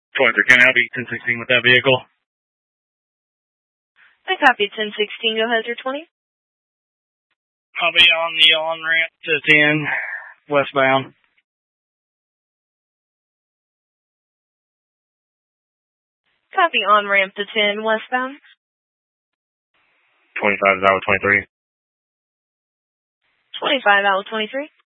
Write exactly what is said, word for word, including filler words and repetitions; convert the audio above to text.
twenty-three, can I be ten sixteen with that vehicle? I copy ten sixteen, go ahead, through twenty. I'll be on the on-ramp to ten, westbound. Copy on-ramp to ten, westbound. twenty-five is out with twenty-three. twenty-five out with twenty-three.